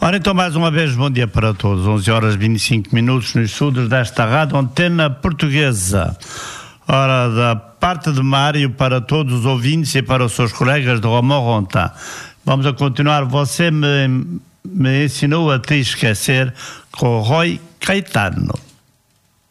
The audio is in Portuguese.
Ora, então, mais uma vez, bom dia para todos. 11 horas e 25 minutos nos estudos desta rádio Antena Portuguesa. Ora, da parte de Mário, para todos os ouvintes e para os seus colegas de Romoronta. Vamos a continuar. Você me ensinou a te esquecer com o Roy Caetano.